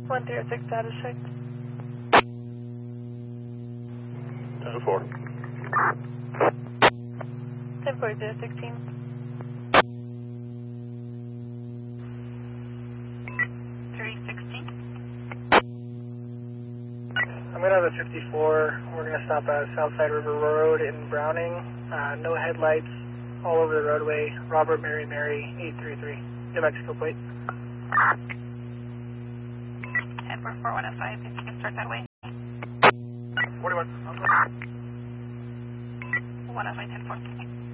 106 status check. 10-4. 10-4-0-16. 360. I'm going to have a 54. We're going to stop at Southside River Road in Browning. No headlights, all over the roadway. Robert Mary Mary 833. New Mexico plate. 10-4-4105, if you can start that way. 41. 105, 10-4.